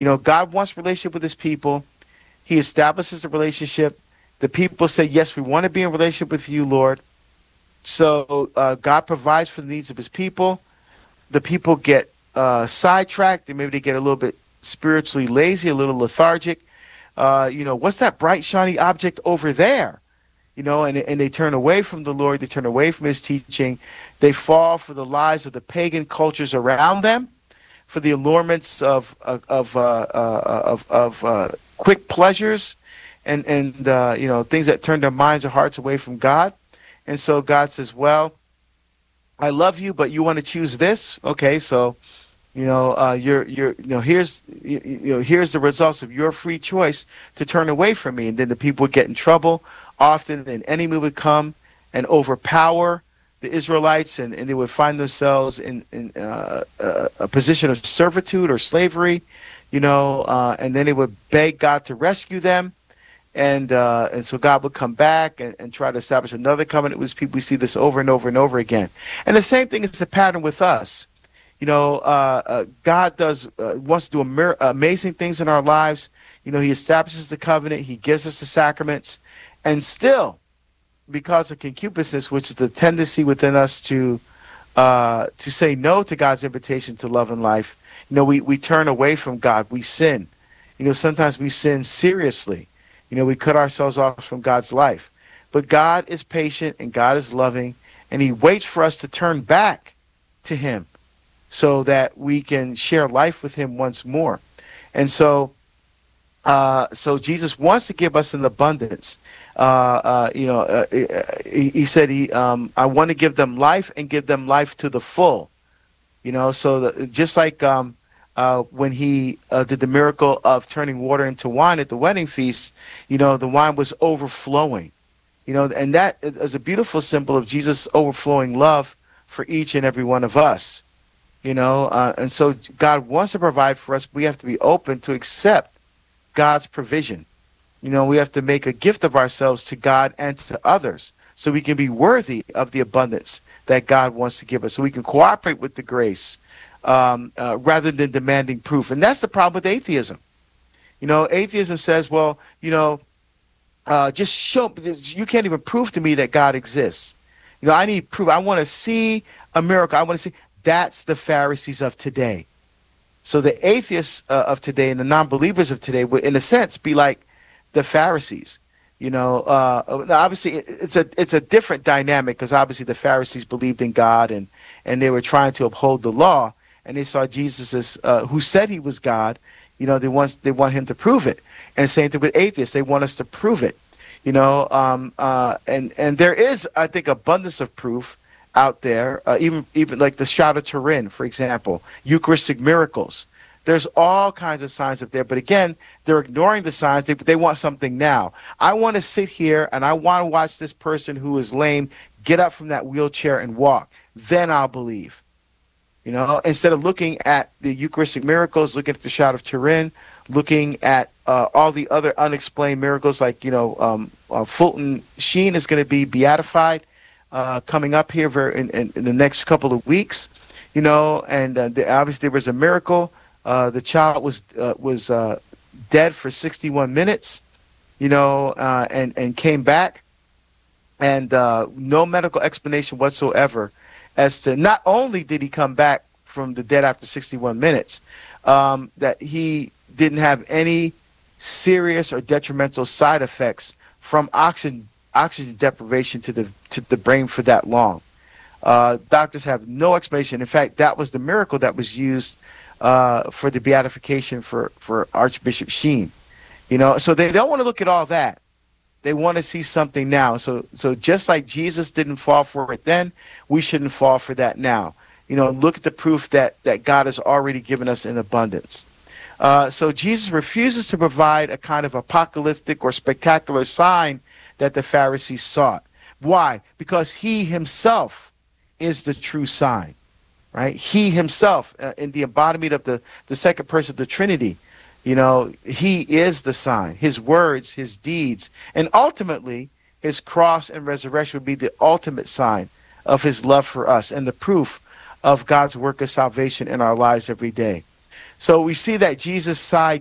God wants relationship with his people. He establishes the relationship. The people say, yes, we want to be in relationship with you, Lord. So God provides for the needs of his people. The people get sidetracked. Maybe they get a little bit spiritually lazy, a little lethargic. What's that bright, shiny object over there? And they turn away from the Lord. They turn away from his teaching. They fall for the lies of the pagan cultures around them, for the allurements of quick pleasures and things that turn their minds or hearts away from God. And so God says, well, I love you, but you want to choose this? Okay, so here's the results of your free choice to turn away from me. And then the people would get in trouble. Often an enemy would come and overpower the Israelites, and they would find themselves in a position of servitude or slavery, and then they would beg God to rescue them. And so God would come back and try to establish another covenant with his people. We see this over and over and over again. And the same thing is a pattern with us. God wants to do amazing things in our lives. He establishes the covenant. He gives us the sacraments. And still, because of concupiscence, which is the tendency within us to say no to God's invitation to love and life, we turn away from God. We sin. Sometimes we sin seriously. We cut ourselves off from God's life. But God is patient and God is loving, and he waits for us to turn back to him so that we can share life with him once more. And so Jesus wants to give us an abundance. He said, I want to give them life and give them life to the full. Just like when he did the miracle of turning water into wine at the wedding feast, the wine was overflowing, and that is a beautiful symbol of Jesus' overflowing love for each and every one of us, and so God wants to provide for us. We have to be open to accept God's provision. We have to make a gift of ourselves to God and to others so we can be worthy of the abundance that God wants to give us, so we can cooperate with the grace rather than demanding proof. And that's the problem with atheism. Atheism says, well, just show, you can't even prove to me that God exists. I need proof. I want to see a miracle. I want to see. That's the Pharisees of today. So the atheists of today and the non-believers of today would, in a sense, be like the Pharisees. Obviously it's a different dynamic, because obviously the Pharisees believed in God and they were trying to uphold the law, and they saw Jesus as who said he was God. They want him to prove it. And same thing with atheists. They want us to prove it. And there is, I think, abundance of proof out there, even like the Shroud of Turin, for example, Eucharistic miracles. There's all kinds of signs up there, but again, they're ignoring the signs. They want something now. I want to sit here and I want to watch this person who is lame get up from that wheelchair and walk. Then I'll believe. Instead of looking at the Eucharistic miracles, looking at the Shroud of Turin, looking at all the other unexplained miracles, like Fulton Sheen is going to be beatified coming up here in the next couple of weeks. And obviously there was a miracle. The child was dead for 61 minutes, and came back, and no medical explanation whatsoever as to not only did he come back from the dead after 61 minutes, that he didn't have any serious or detrimental side effects from oxygen deprivation to the brain for that long. Doctors have no explanation. In fact, that was the miracle that was used for the beatification for Archbishop Sheen. So they don't want to look at all that. They want to see something now. So just like Jesus didn't fall for it then, we shouldn't fall for that now. Look at the proof that God has already given us in abundance. So Jesus refuses to provide a kind of apocalyptic or spectacular sign that the Pharisees sought. Why? Because he himself is the true sign, right? He himself, in the embodiment of the second person of the Trinity, he is the sign. His words, his deeds, and ultimately his cross and resurrection would be the ultimate sign of his love for us and the proof of God's work of salvation in our lives every day. So we see that Jesus' side